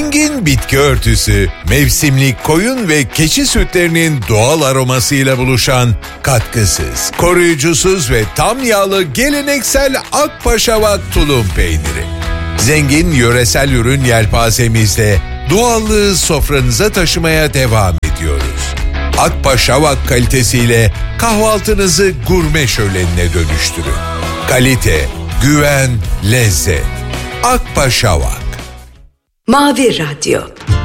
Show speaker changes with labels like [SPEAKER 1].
[SPEAKER 1] Zengin bitki örtüsü, mevsimlik koyun ve keçi sütlerinin doğal aromasıyla buluşan katkısız, koruyucusuz ve tam yağlı geleneksel Akpaşavak tulum peyniri. Zengin yöresel ürün yelpazemizle doğallığı sofranıza taşımaya devam ediyoruz. Akpaşavak kalitesiyle kahvaltınızı gurme şölenine dönüştürün. Kalite, güven, lezzet. Akpaşavak.
[SPEAKER 2] Mavi Radyo.